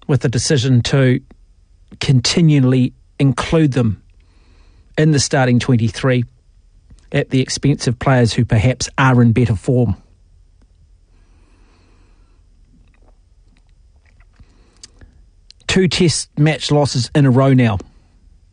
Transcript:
with the decision to continually include them in the starting 23 at the expense of players who perhaps are in better form. Two test match losses in a row now